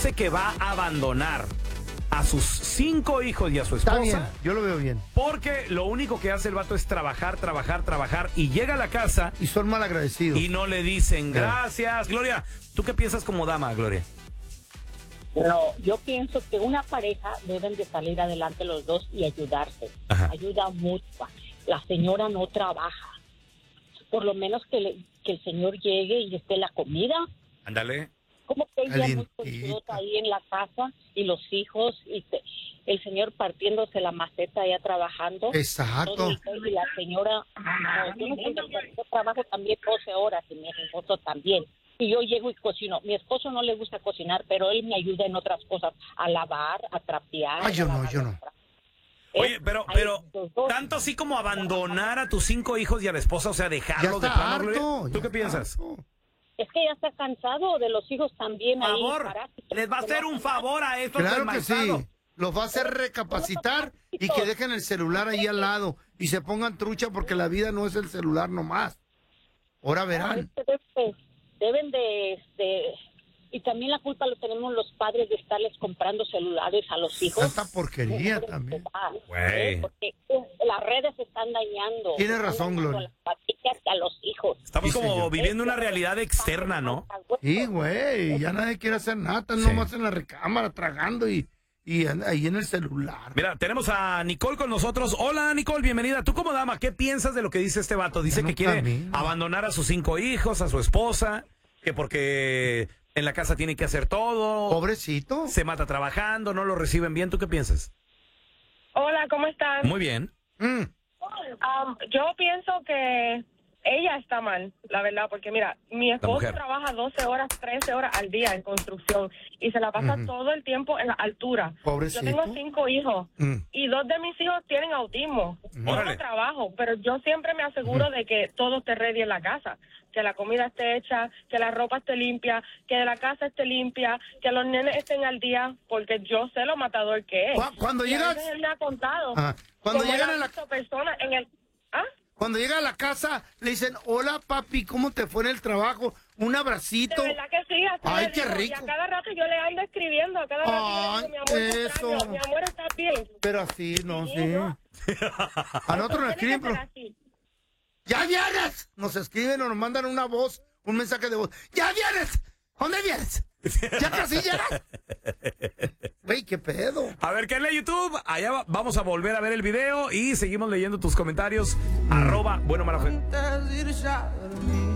dice que va a abandonar a sus 5 hijos y a su esposa. Está bien, yo lo veo bien. Porque lo único que hace el vato es trabajar y llega a la casa Y son malagradecidos. y no le dicen gracias. Gloria, ¿tú qué piensas como dama, Gloria? No, yo pienso que una pareja deben de salir adelante los dos y ayudarse. Ajá. Ayuda mutua. La señora no trabaja. Por lo menos que el señor llegue y esté la comida. Ándale. Como que ella muy Calientita. conchuda ahí en la casa y los hijos y el señor partiéndose la maceta allá trabajando. Exacto. Todo el día, y la señora, no, yo trabajo también 12 horas y mi esposo también. Y yo llego y cocino. Mi esposo no le gusta cocinar, pero él me ayuda en otras cosas, a lavar, a trapear. Ah, yo no. Oye, pero tanto así como abandonar a tus 5 hijos y a la esposa, o sea, Ya dejarlos de está plano, harto. Gloria. ¿Tú qué piensas? Es que ya está cansado de los hijos también. Por ahí, favor, parásitos. les va a hacer un favor a estos Claro que desmanzados. sí. Los va a hacer recapacitar y que dejen el celular ahí al lado y se pongan trucha porque la vida no es el celular nomás. Ahora verán. Deben de y también la culpa lo tenemos los padres de estarles comprando celulares a los hijos. Tanta porquería también. Güey. Porque las redes se están dañando. Tienes razón, Están dañando Gloria. a las familias y a los hijos. Estamos Sí, como señor. viviendo una realidad externa, ¿no? Sí, güey, ya nadie quiere hacer nada, están Sí. nomás en la recámara tragando y ahí en el celular. Mira, tenemos a Nicole con nosotros. Hola, Nicole, bienvenida. Tú como dama, ¿qué piensas de lo que dice este vato? Dice Ya no que quiere camina. abandonar a sus 5 hijos, a su esposa, que porque en la casa tiene que hacer todo. Pobrecito. Se mata trabajando, no lo reciben bien. ¿Tú qué piensas? Hola, ¿cómo están? Muy bien. Yo pienso que ella está mal, la verdad, porque mira, mi esposo mujer. trabaja 12 horas, 13 horas al día en construcción y se la pasa todo el tiempo en la altura. Pobrecito. Yo tengo 5 hijos y 2 de mis hijos tienen autismo. Yo Órale. no trabajo, pero yo siempre me aseguro de que todo esté ready en la casa, que la comida esté hecha, que la ropa esté limpia, que la casa esté limpia, que los nenes estén al día, porque yo sé lo matador que es. Cuando Y a llegas, veces él me ha contado. cuando cómo llegan él a ha la visto personas en el... ¿Ah? cuando llega a la casa le dicen, "Hola, papi, ¿cómo te fue en el trabajo? Un abracito." De verdad que sí, así Ay, le qué digo. rico. Y a cada rato yo le ando escribiendo, a cada rato Ay, yo le digo, mi amor, te extraño, eso. mi amor, ¿estás bien? Pero así, no, Sí, sí. ¿no? A nosotros nos Tiene que escriben, ser pero así. ¡ya vienes! Nos escriben o nos mandan una voz, un mensaje de voz. ¡Ya vienes! ¿Dónde vienes? ¿Ya casi llegas? Güey, qué pedo. A ver, ¿qué lee YouTube? Allá vamos a volver a ver el video y seguimos leyendo tus comentarios. @Bueno Mala Fe.